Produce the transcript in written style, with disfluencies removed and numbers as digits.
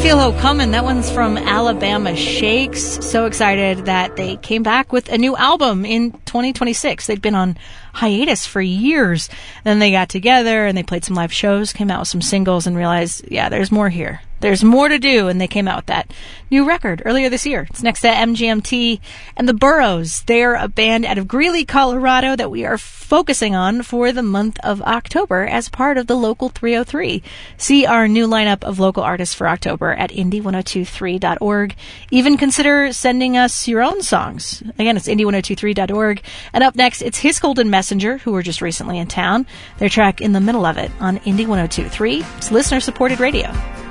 Feel Ho Comin'. That one's from Alabama Shakes. So excited that they came back with a new album in 2026. They'd been on hiatus for years. Then they got together and they played some live shows, came out with some singles, and realized, yeah, there's more here. There's more to do, and they came out with that new record earlier this year. It's next to MGMT and the Burros. They're a band out of Greeley, Colorado that we are focusing on for the month of October as part of the Local 303. See our new lineup of local artists for October at indie1023.org. Even consider sending us your own songs. Again, it's indie1023.org. And up next, it's Hiscold and Messenger, who were just recently in town. Their track In the Middle of It on Indie 1023. It's listener-supported radio.